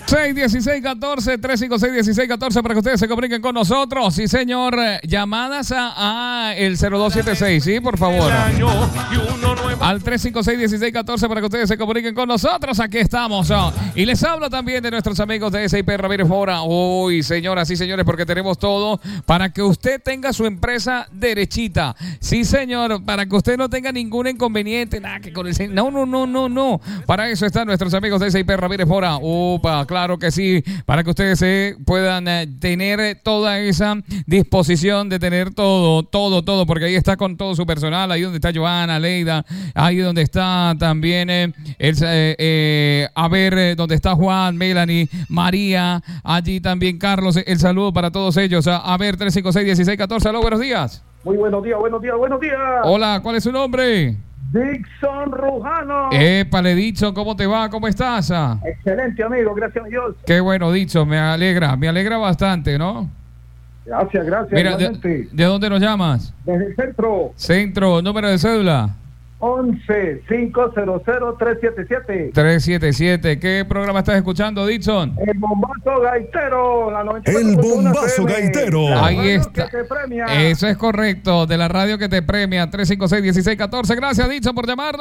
616-14, 356-1614 para que ustedes se comuniquen con nosotros. Sí, señor. Llamadas a el 0276, ¿sí? Por favor. Al 356-1614 para que ustedes se comuniquen con nosotros. Aquí estamos. Y les hablo también de nuestros amigos de SIP Ramírez Mora. Uy, señoras y señores, porque tenemos todo para que usted tenga su empresa derechita. Sí, señor, para que usted no tenga ningún inconveniente. Nada que con el... No. Para eso están nuestros amigos de SIP Ramírez Mora. Upa, claro que sí. Para que ustedes se puedan tener toda esa disposición de tener todo, porque ahí está con todo su personal. Ahí donde está Joana, Leida. Ahí donde está también donde está Juan, Melanie, María, allí también Carlos. El saludo para todos ellos. A ver, 356-1614. Aló, buenos días. Muy buenos días. Hola, ¿cuál es su nombre? Dixon Rujano. Épale, Dixon, ¿cómo te va? ¿Cómo estás? Excelente, amigo, gracias a Dios. Qué bueno, Dixon, me alegra bastante, ¿no? Gracias. Mira, ¿de dónde nos llamas? Desde el centro. Centro, número de cédula. 11-500-377. 377. ¿Qué programa estás escuchando, Dixon? El Bombazo Gaitero. El Bombazo Gaitero. Ahí está. Eso es correcto, de la radio que te premia. 356-1614. Gracias, Dixon, por llamar.